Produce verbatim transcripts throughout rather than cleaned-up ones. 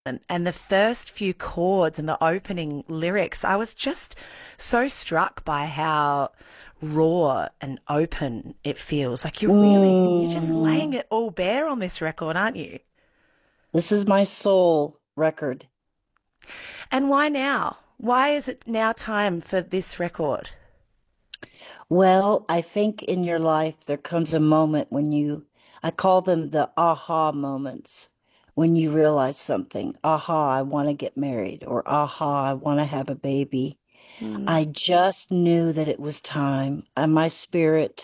And, and the first few chords and the opening lyrics, I was just so struck by how raw and open it feels. Like you're really, you're just laying Mm, it all bare on this record, aren't you? this is my soul record. And why now? Why is it now time for this record? Well, I think in your life there comes a moment when you, I call them the aha moments, when you realize something. Aha, I want to get married, or aha, I want to have a baby. Mm, I just knew that it was time, and my spirit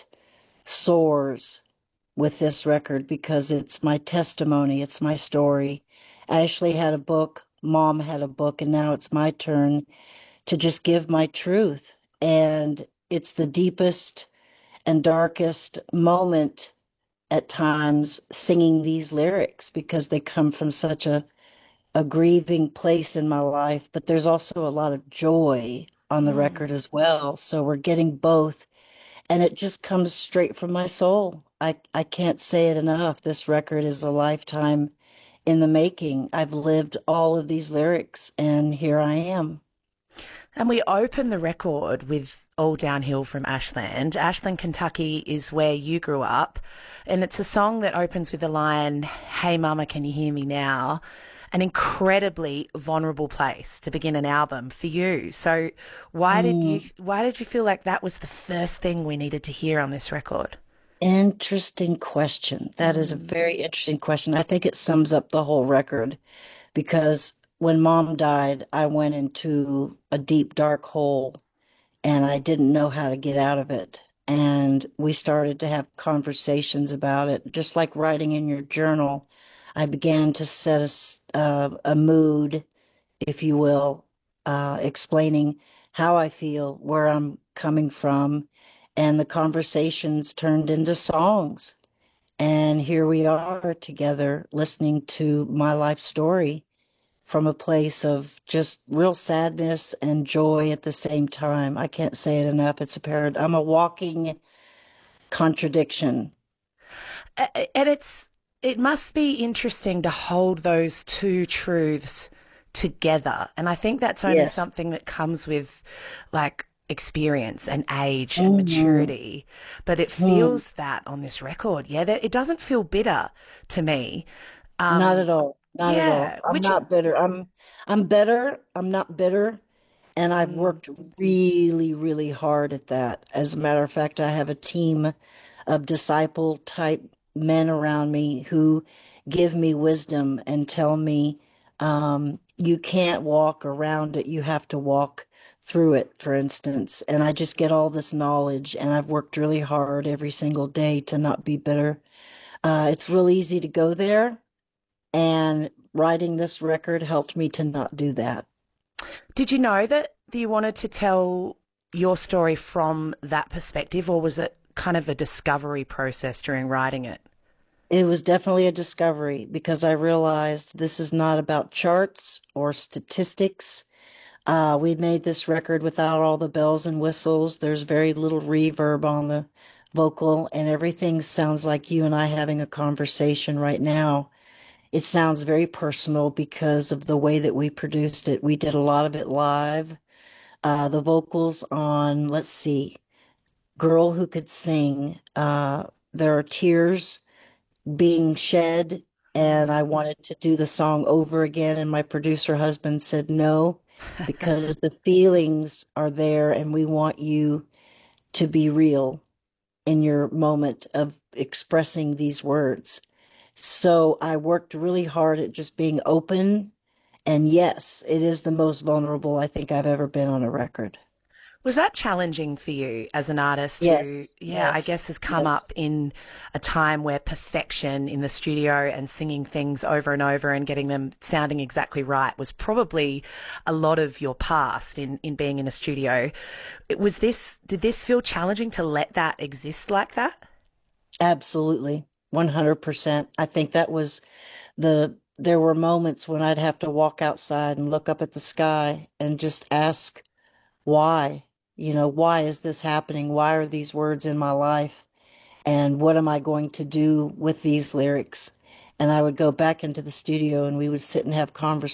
soars with this record because it's my testimony, it's my story. Ashley had a book, Mom had a book, and now it's my turn to just give my truth. And it's the deepest and darkest moment at times singing these lyrics because they come from such a, a grieving place in my life. But there's also a lot of joy on the mm. record as well. So we're getting both. And it just comes straight from my soul. I, I can't say it enough. This record is a lifetime in the making. I've lived all of these lyrics, and here I am. And we open the record with All Downhill from Ashland. Ashland, Kentucky is where you grew up. And it's a song that opens with the line, Hey Mama, can you hear me now? An incredibly vulnerable place to begin an album for you. So why did you Mm, why did you feel like that was the first thing we needed to hear on this record? interesting question. That is a Mm. very interesting question. I think it sums up the whole record because when Mom died, I went into a deep, dark hole and I didn't know how to get out of it. And we started to have conversations about it, just like writing in your journal. I began to set a, s- uh, a mood, if you will, uh, explaining how I feel, where I'm coming from, and the conversations turned into songs. And here we are together listening to my life story from a place of just real sadness and joy at the same time. I can't say it enough. It's apparent. I'm a walking contradiction. And it's it must be interesting to hold those two truths together. And I think that's only Yes. something that comes with like experience and age and Hmm. maturity. But it Hmm. feels that on this record. Yeah, that it doesn't feel bitter to me. Not Um, at all. Not at all. yeah, I'm which not bitter. I'm I'm better. I'm not bitter. And I've mm, worked really, really hard at that. As a matter of fact, I have a team of disciple type men around me who give me wisdom and tell me um, you can't walk around it. You have to walk through it, for instance. And I just get all this knowledge, and I've worked really hard every single day to not be bitter. Uh, it's real easy to go there, and writing this record helped me to not do that. did you know that you wanted to tell your story from that perspective, or was it kind of a discovery process during writing it? It was definitely a discovery because I realized this is not about charts or statistics. Uh, we made this record without all the bells and whistles. There's very little reverb on the vocal, and everything sounds like you and I having a conversation right now. It sounds very personal because of the way that we produced it. We did a lot of it live. Uh, the vocals on, let's see, Girl Who Could Sing. Uh, there are tears being shed, and I wanted to do the song over again, and my producer husband said no, because the feelings are there and we want you to be real in your moment of expressing these words. So I worked really hard at just being open, and yes, it is the most vulnerable I think I've ever been on a record. Was that challenging for you as an artist who, Yes, yeah, I yes, guess has come yes. up in a time where perfection in the studio and singing things over and over and getting them sounding exactly right was probably a lot of your past in, in being in a studio. It was this, did this feel challenging to let that exist like that? Absolutely. one hundred percent. I think that was the there were moments when I'd have to walk outside and look up at the sky and just ask why, you know, why is this happening? Why are these words in my life? And what am I going to do with these lyrics? And I would go back into the studio and we would sit and have conversations